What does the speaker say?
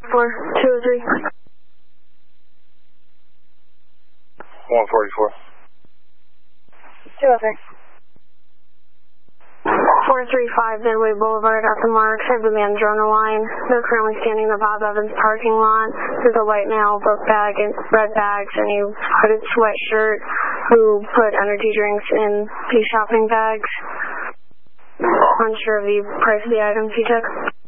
203. 144. 203. 435 Midway Boulevard at the Marks. I have the manager on the line. They're currently standing in the Bob Evans parking lot. There's a white male, book bag, and red bags, and a hooded sweatshirt who put energy drinks in these shopping bags. Unsure of the price of the items he took.